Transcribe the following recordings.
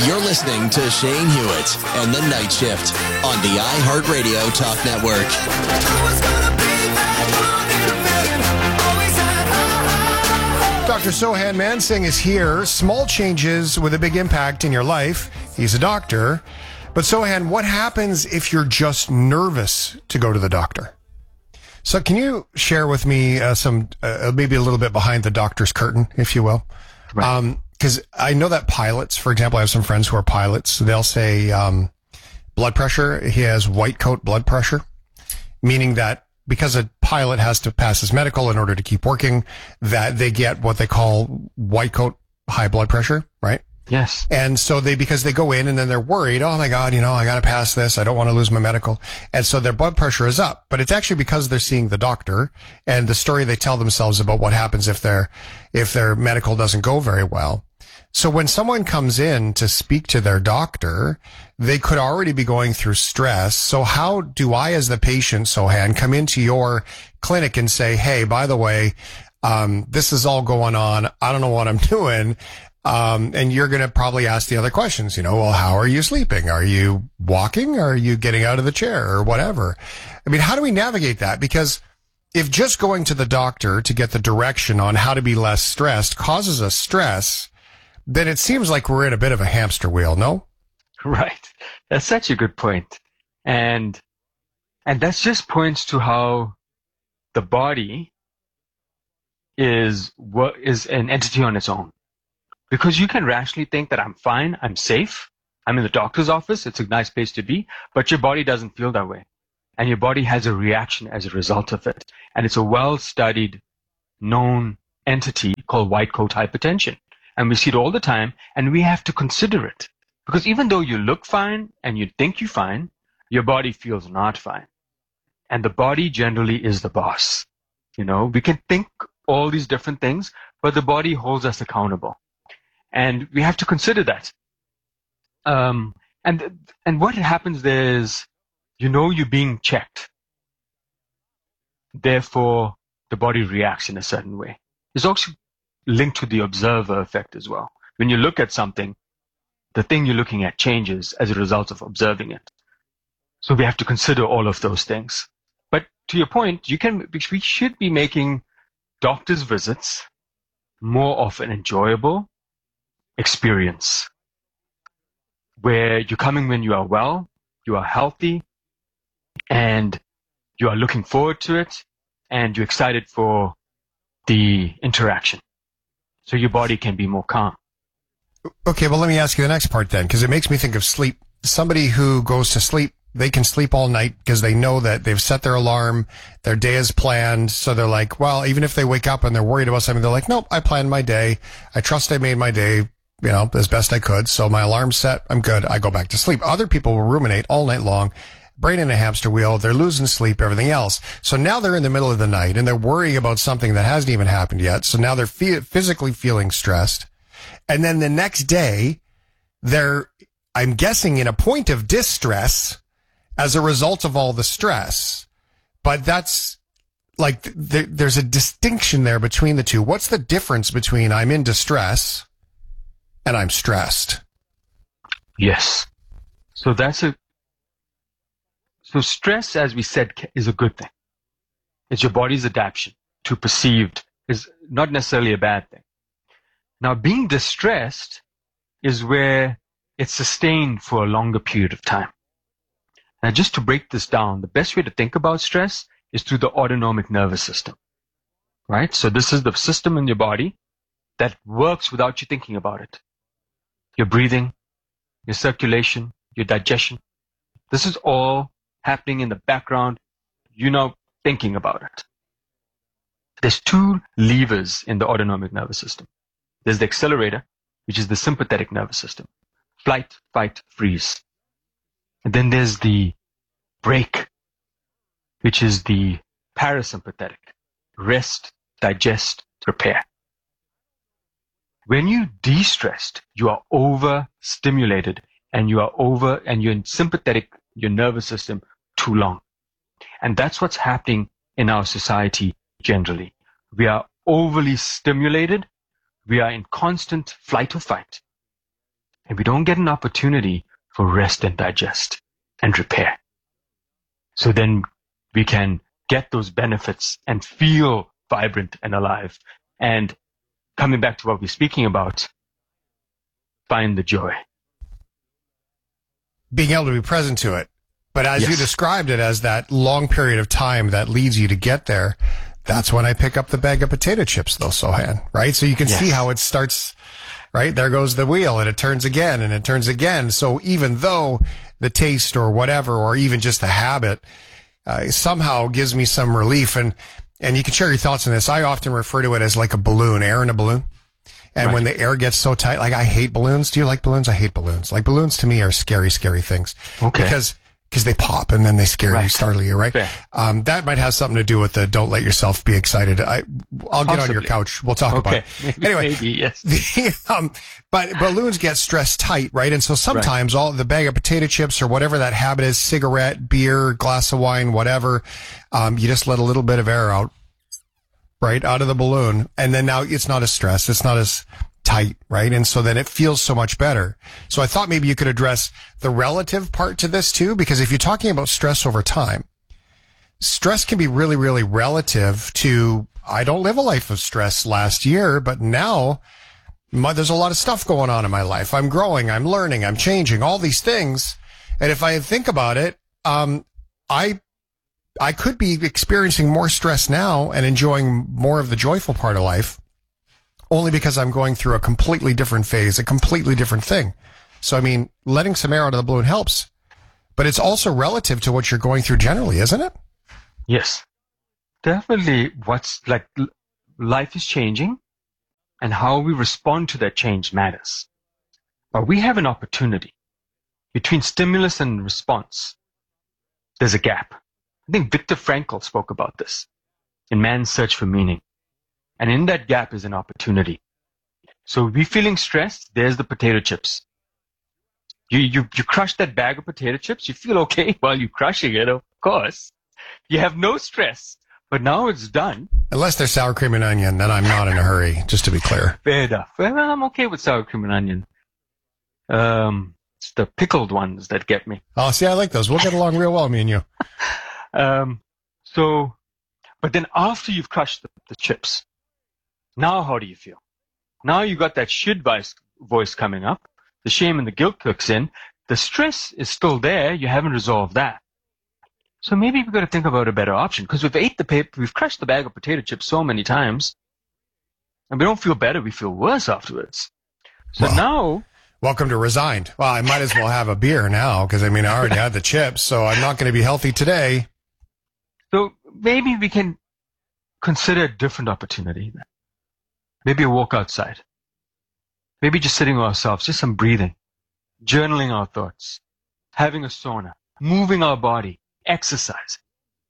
You're listening to Shane Hewitt and the Night Shift on the iHeartRadio Talk Network. Dr. Sohan Mansingh is here. Small changes with a big impact in your life. He's a doctor. But Sohan, what happens if you're just nervous to go to the doctor? So can you share with me some, maybe a little bit behind the doctor's curtain, if you will? Right. Because I know that pilots, for example, I have some friends who are pilots. They'll say blood pressure. He has white coat blood pressure, meaning that because a pilot has to pass his medical in order to keep working, that they get what they call white coat high blood pressure, right? Yes. And so because they go in and then they're worried, oh my God, I got to pass this. I don't want to lose my medical. And so their blood pressure is up, but it's actually because they're seeing the doctor and the story they tell themselves about what happens if their medical doesn't go very well. So when someone comes in to speak to their doctor, they could already be going through stress. So how do I, as the patient, Sohan, come into your clinic and say, hey, by the way, this is all going on. I don't know what I'm doing. And you're going to probably ask the other questions, well, how are you sleeping? Are you walking? Are you getting out of the chair or whatever? I mean, how do we navigate that? Because if just going to the doctor to get the direction on how to be less stressed causes us stress, then it seems like we're in a bit of a hamster wheel, no? Right. That's such a good point. And that just points to how the body is an entity on its own. Because you can rationally think that I'm fine, I'm safe, I'm in the doctor's office, it's a nice place to be, but your body doesn't feel that way. And your body has a reaction as a result of it. And it's a well-studied, known entity called white coat hypertension. And we see it all the time, and we have to consider it. Because even though you look fine and you think you're fine, your body feels not fine. And the body generally is the boss. We can think all these different things, but the body holds us accountable. And we have to consider that. And what happens there is, you're being checked. Therefore, the body reacts in a certain way. It's also linked to the observer effect as well. When you look at something, the thing you're looking at changes as a result of observing it. So we have to consider all of those things. But to your point, we should be making doctor's visits more of an enjoyable experience where you're coming when you are well, you are healthy, and you are looking forward to it, and you're excited for the interaction. So your body can be more calm. Okay, well, let me ask you the next part then, because it makes me think of sleep. Somebody who goes to sleep, they can sleep all night because they know that they've set their alarm, their day is planned. So they're like, well, even if they wake up and they're worried about something, they're like, nope, I planned my day. I trust I made my day, as best I could. So my alarm's set. I'm good. I go back to sleep. Other people will ruminate all night long, brain in a hamster wheel. They're losing sleep, everything else. So now they're in the middle of the night and they're worrying about something that hasn't even happened yet. So now they're physically feeling stressed. And then the next day, they're, I'm guessing, in a point of distress as a result of all the stress. But that's like, there's a distinction there between the two. What's the difference between I'm in distress and I'm stressed? Yes. So stress, as we said, is a good thing. It's your body's adaptation to perceived, is not necessarily a bad thing. Now, being distressed is where it's sustained for a longer period of time. Now, just to break this down, the best way to think about stress is through the autonomic nervous system, right? So this is the system in your body that works without you thinking about it. Your breathing, your circulation, your digestion. This is all happening in the background. You're not thinking about it. There's two levers in the autonomic nervous system. There's the accelerator, which is the sympathetic nervous system. Flight, fight, freeze. And then there's the brake, which is the parasympathetic. Rest, digest, repair. When you're de-stressed, you are overstimulated and you're in sympathetic, your nervous system, too long. And that's what's happening in our society generally. We are overly stimulated. We are in constant flight or fight. and we don't get an opportunity for rest and digest and repair. So then we can get those benefits and feel vibrant and alive. And coming back to what we're speaking about, find the joy. Being able to be present to it. But as Yes. you described it as that long period of time that leads you to get there, that's when I pick up the bag of potato chips, though, Sohan, right? So you can Yes. see how it starts, right? There goes the wheel, and it turns again, and it turns again. So even though the taste or whatever, or even just the habit, somehow gives me some relief, and you can share your thoughts on this. I often refer to it as like a balloon, air in a balloon. And Right. when the air gets so tight, like I hate balloons. Do you like balloons? I hate balloons. Like balloons to me are scary, scary things. Okay. Because they pop and then they scare you, Right. startle you, right? Fair. That might have something to do with the don't let yourself be excited. I'll get on your Possibly. couch. We'll talk about Okay. it. Anyway, Maybe, yes. but balloons get stressed tight, right? And so sometimes all the bag of potato chips or whatever that habit is, cigarette, beer, glass of wine, whatever, you just let a little bit of air out, right, out of the balloon. And then now it's not as stressed. It's not as tight, right? And so then it feels so much better. So I thought maybe you could address the relative part to this too, because if you're talking about stress over time, stress can be really, really relative to, I don't live a life of stress last year, but now there's a lot of stuff going on in my life. I'm growing, I'm learning, I'm changing, all these things. And if I think about it, I could be experiencing more stress now and enjoying more of the joyful part of life only because I'm going through a completely different phase, a completely different thing. So, I mean, letting some air out of the balloon helps, but it's also relative to what you're going through generally, isn't it? Yes. Definitely what's like life is changing and how we respond to that change matters. But we have an opportunity between stimulus and response. There's a gap. I think Viktor Frankl spoke about this in Man's Search for Meaning. And in that gap is an opportunity. So we're feeling stressed, there's the potato chips. You crush that bag of potato chips, you feel okay while you're crushing it, of course. You have no stress, but now it's done. Unless they're sour cream and onion, then I'm not in a hurry, just to be clear. Fair enough. Well, I'm okay with sour cream and onion. It's the pickled ones that get me. Oh, see, I like those. We'll get along real well, me and you. But then after you've crushed the chips, now how do you feel? Now you got that should voice coming up. The shame and the guilt kicks in. The stress is still there. You haven't resolved that. So maybe we've got to think about a better option because we've crushed the bag of potato chips so many times and we don't feel better. We feel worse afterwards. So now, welcome to Resigned. Well, I might as well have a beer now because, I mean, I already had the chips, so I'm not going to be healthy today. so maybe we can consider a different opportunity. Maybe a walk outside. Maybe just sitting with ourselves, just some breathing, journaling our thoughts, having a sauna, moving our body, exercising.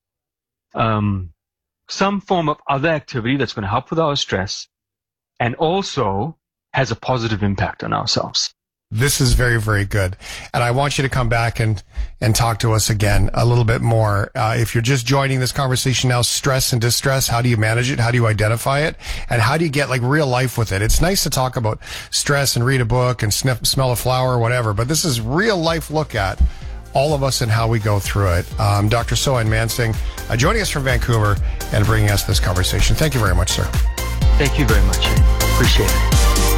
Some form of other activity that's going to help with our stress and also has a positive impact on ourselves. This is very, very good. And I want you to come back and talk to us again a little bit more. If you're just joining this conversation now, stress and distress, how do you manage it? How do you identify it? And how do you get like real life with it? It's nice to talk about stress and read a book and smell a flower or whatever, but this is real life look at all of us and how we go through it. Dr. Sohan Mansingh joining us from Vancouver and bringing us this conversation. Thank you very much, sir. Thank you very much. Appreciate it.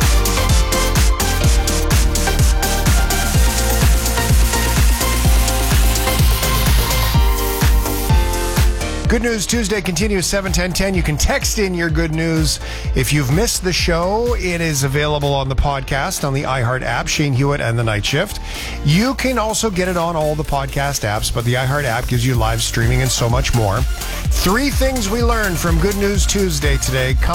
Good News Tuesday continues 7-10-10. You can text in your good news. If you've missed the show, it is available on the podcast on the iHeart app, Shane Hewitt and the Night Shift. You can also get it on all the podcast apps, but the iHeart app gives you live streaming and so much more. 3 things we learned from Good News Tuesday today.